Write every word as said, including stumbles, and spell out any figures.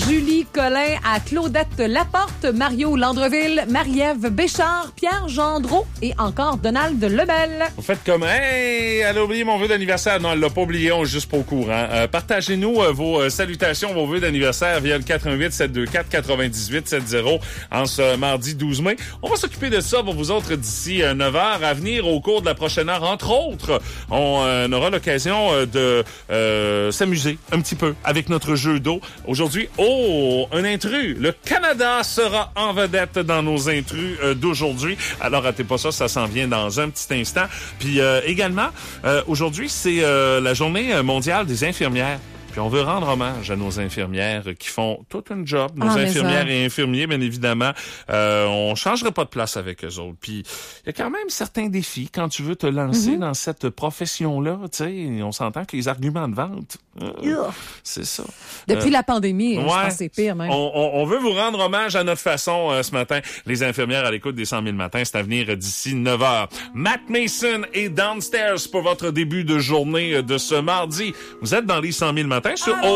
Julie Collin à Claudette Laporte, Mario Landreville, Marie-Ève Béchard, Pierre Gendreau et encore Donald Lebel. Vous faites comme, hey, elle a oublié mon vœu d'anniversaire. Non, elle l'a pas oublié, on est juste pas au courant. Euh, partagez-nous euh, vos euh, salutations, vos vœux d'anniversaire via le quatre un huit, sept deux quatre, neuf huit sept zéro en ce mardi douze mai. On va s'occuper de ça pour vous autres d'ici euh, neuf heures. À venir au cours de la prochaine heure, entre autres, on euh, aura l'occasion euh, de euh, s'amuser un petit peu avec notre jeu d'eau. Aujourd'hui, oh, un intrus. Le Canada sera en vedette dans nos intrus euh, d'aujourd'hui. Alors, ratez pas ça, ça s'en vient dans un petit instant. Puis euh, également, euh, aujourd'hui, c'est euh, la journée mondiale des infirmières. Puis on veut rendre hommage à nos infirmières qui font tout un job. Nos ah, infirmières ça. Et infirmiers, bien évidemment. Euh, on changerait pas de place avec eux autres. Puis il y a quand même certains défis quand tu veux te lancer mm-hmm. dans cette profession-là. Tu sais, on s'entend que les arguments de vente, euh, yeah. c'est ça. Depuis euh, la pandémie, ouais, je pense que c'est pire même. On, on, on veut vous rendre hommage à notre façon euh, ce matin. Les infirmières à l'écoute des cent mille matins, c'est à venir d'ici neuf heures. Matt Mason est Downstairs pour votre début de journée de ce mardi. Vous êtes dans les cent mille matins sur